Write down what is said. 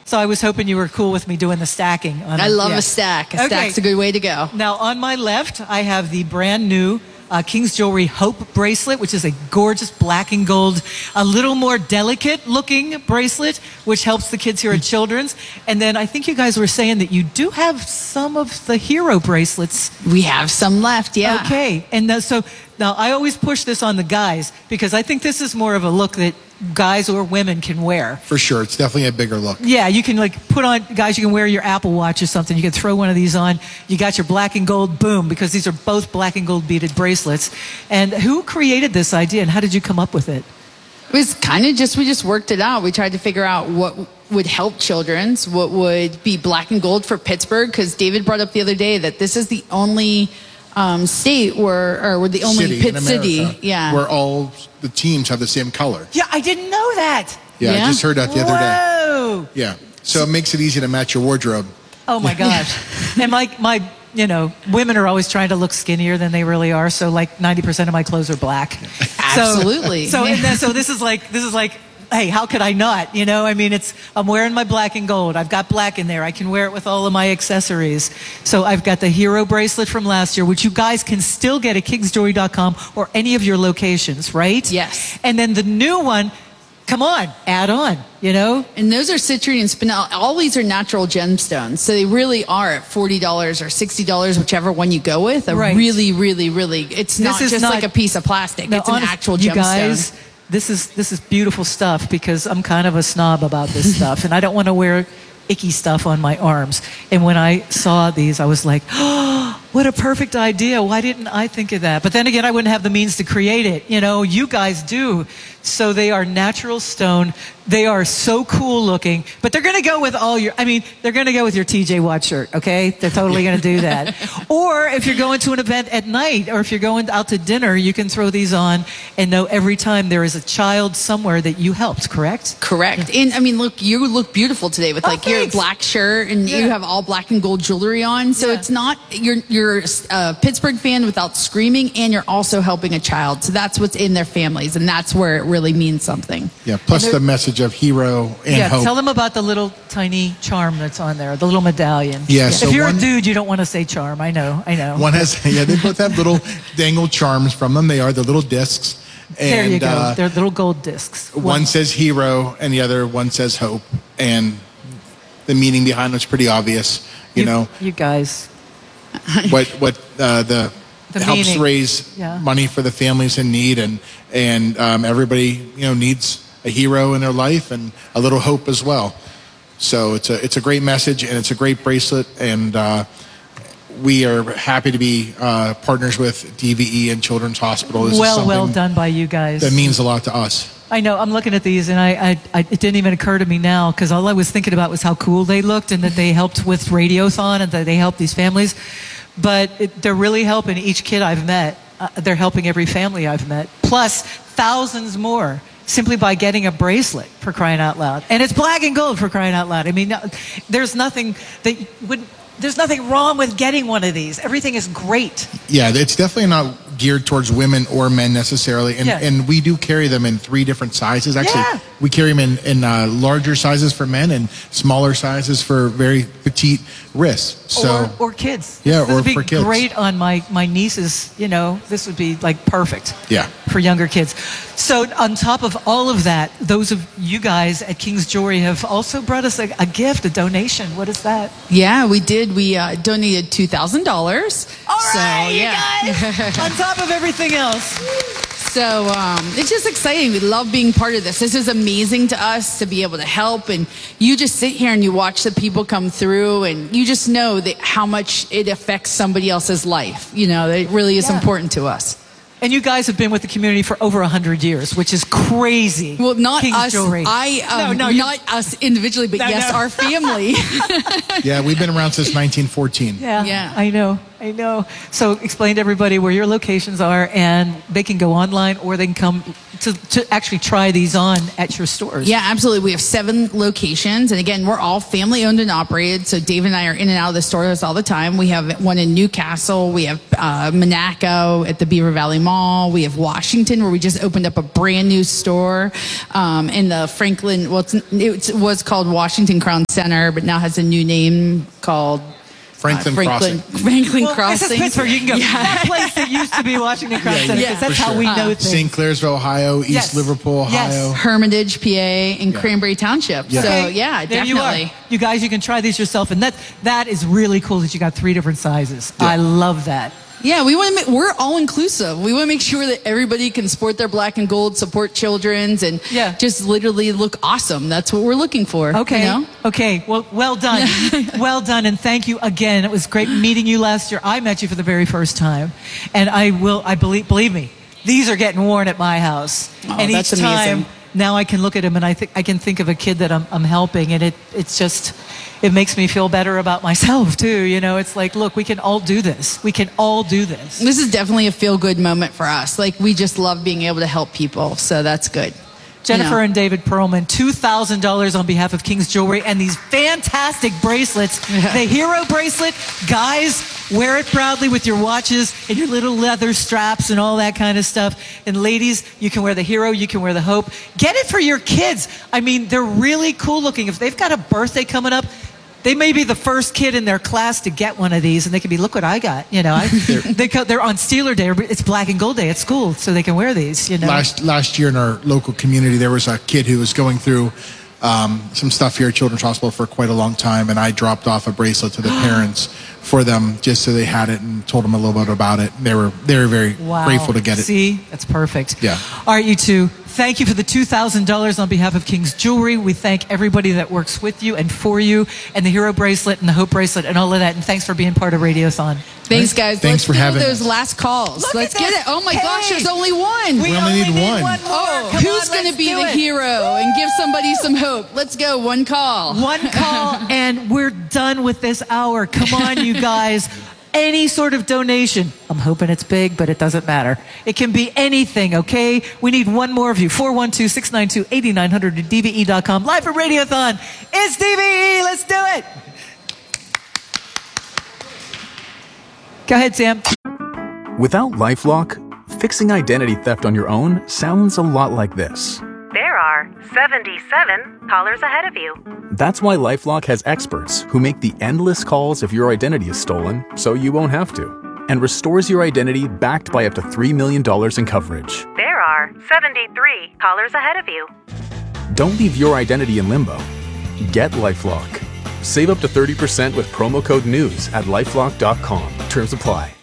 So I was hoping you were cool with me doing the stacking. I love a stack. A stack's a good way to go. Now, on my left, I have the brand new King's Jewelry Hope bracelet, which is a gorgeous black and gold, a little more delicate looking bracelet, which helps the kids here at Children's. And then I think you guys were saying that you do have some of the hero bracelets. We have some left, yeah. Okay. And so now I always push this on the guys because I think this is more of a look that guys or women can wear. For sure. It's definitely a bigger look. Yeah, you can like put on, guys, you can wear your Apple Watch or something. You can throw one of these on. You got your black and gold, boom, because these are both black and gold beaded bracelets. And who created this idea and how did you come up with it? It was kind of we just worked it out. We tried to figure out what would help Children's, what would be black and gold for Pittsburgh, because David brought up the other day that this is the only state or the only city, where all the teams have the same color. Yeah, I didn't know that. Yeah, I just heard that the other day. Whoa. Yeah, so it makes it easy to match your wardrobe. Oh my gosh. And my women are always trying to look skinnier than they really are. So like 90% of my clothes are black. Absolutely. So this is like, hey, how could I not? I mean, I'm wearing my black and gold. I've got black in there. I can wear it with all of my accessories. So I've got the hero bracelet from last year, which you guys can still get at kingsjewelry.com or any of your locations, right? Yes. And then the new one, come on, add on, And those are citrine and spinel. All these are natural gemstones. So they really are at $40 or $60, whichever one you go with. Really, really, really, it's not just like a piece of plastic. It's an actual gemstone. You guys, this is beautiful stuff because I'm kind of a snob about this stuff. And I don't want to wear icky stuff on my arms. And when I saw these, I was like, oh, what a perfect idea. Why didn't I think of that? But then again, I wouldn't have the means to create it. You guys do. So they are natural stone. They are so cool looking, but they're going to go with they're going to go with your TJ Watt shirt, okay? They're totally going to do that. Or if you're going to an event at night or if you're going out to dinner, you can throw these on and know every time there is a child somewhere that you helped, correct? Correct. And I mean, look, you look beautiful today with your black shirt and you have all black and gold jewelry on. So it's not, you're a Pittsburgh fan without screaming, and you're also helping a child. So that's what's in their families, and that's where it really means something. Yeah, plus the message of hero and hope. Tell them about the little tiny charm that's on there, the little medallion. Yeah, so if you're a dude, you don't want to say charm. I know. One has, they both have little dangled charms from them. They are the little discs. And, there you go. They're little gold discs. One says hero, and the other one says hope. And the meaning behind it's pretty obvious. You guys. What the helps meaning. Raise money for the families in need, and everybody needs a hero in their life and a little hope as well. So it's a great message, and it's a great bracelet, and we are happy to be partners with DVE and Children's Hospital. This is well done by you guys. That means a lot to us. I know. I'm looking at these, and it didn't even occur to me now because all I was thinking about was how cool they looked and that they helped with Radiothon and that they helped these families. But they're really helping each kid I've met. They're helping every family I've met, plus thousands more simply by getting a bracelet, for crying out loud. And it's black and gold, for crying out loud. I mean, there's nothing wrong with getting one of these. Everything is great. Yeah, it's definitely not geared towards women or men necessarily. And we do carry them in 3 different sizes. Actually, we carry them in larger sizes for men and smaller sizes for very petite wrists. So or kids. Yeah, this would be for kids. Great on my nieces. This would be like perfect. Yeah. For younger kids. So on top of all of that, those of you guys at King's Jewelry have also brought us a gift, a donation. What is that? Yeah, we did. We donated $2,000. All right, you guys. On top of everything else. So it's just exciting. We love being part of this. This is amazing to us to be able to help. And you just sit here and you watch the people come through, and you just know that how much it affects somebody else's life. It really is important to us. And you guys have been with the community for over 100 years, which is crazy. Well, not King's us. Jewelry. Not us individually, but yes, our family. Yeah, we've been around since 1914. Yeah, I know. I know. So explain to everybody where your locations are, and they can go online or they can come to actually try these on at your stores. Yeah, absolutely. We have 7 locations. And again, we're all family owned and operated. So Dave and I are in and out of the stores all the time. We have one in Newcastle. We have Monaco at the Beaver Valley Mall. We have Washington, where we just opened up a brand new store in the Franklin. Well, it was called Washington Crown Center, but now has a new name called Franklin Crossing. Franklin Well, Crossing. this is Pittsburgh. You can go. That place that used to be Washington Crown Center, because that's for how sure. we know things. St. Clairsville, Ohio, East Yes. Liverpool, Yes. Ohio. Hermitage, PA, and Cranberry Township. Yeah. So Okay, yeah, there definitely. you are. You guys, you can try these yourself, and that is really cool that you got 3 different sizes. Yeah. I love that. Yeah, we want to. We're all inclusive. We want to make sure that everybody can sport their black and gold, support children's, and Yeah. just literally look awesome. That's what we're looking for. Okay. You know? Okay. Well done. Well done, and thank you again. It was great meeting you last year. I met you for the very first time, and I believe me, these are getting worn at my house. Oh, and that's each time, amazing. now I can look at him and I can think of a kid that I'm helping, and it makes me feel better about myself too. You know, it's like, look, we can all do this. We can all do this. This is definitely a feel-good moment for us. Like, we just love being able to help people, so that's good. Jennifer You know. and David Perlman, $2,000 on behalf of King's Jewelry, and these fantastic bracelets. The Hero bracelet, guys, wear it proudly with your watches and your little leather straps and all that kind of stuff. And ladies, you can wear the Hero, you can wear the Hope. Get it for your kids. I mean, they're really cool looking. If they've got a birthday coming up, they may be the first kid in their class to get one of these, and they can be, look what I got. You know, they're on Steeler Day. It's Black and Gold Day at school, so they can wear these. You know, Last year in our local community, there was a kid who was going through some stuff here at Children's Hospital for quite a long time, and I dropped off a bracelet to the parents for them just so they had it and told them a little bit about it. They were very wow. grateful to get it. See, that's perfect. Yeah. All right, you two. Thank you for the $2,000 on behalf of King's Jewelry. We thank everybody that works with you and for you, and the Hero bracelet and the Hope bracelet and all of that. And thanks for being part of Radiothon. Thanks, guys. Thanks for Let's having do those us. last calls. Look Let's at get this. it. Oh my Hey. gosh, there's only one. We only need one. more. Oh, Come who's on, going to let's be do the it. hero and give somebody some hope? Let's go. One call. One call, and we're done with this hour. Come on, you guys. Any sort of donation. I'm hoping it's big, but it doesn't matter. It can be anything, okay? We need one more of you. 412-692-8900 at DVE.com. Live from Radiothon. It's DVE. Let's do it. Go ahead, Sam. Without LifeLock, fixing identity theft on your own sounds a lot like this. There are 77 callers ahead of you. That's why LifeLock has experts who make the endless calls if your identity is stolen so you won't have to, and restores your identity backed by up to $3 million in coverage. There are 73 callers ahead of you. Don't leave your identity in limbo. Get LifeLock. Save up to 30% with promo code NEWS at LifeLock.com. Terms apply.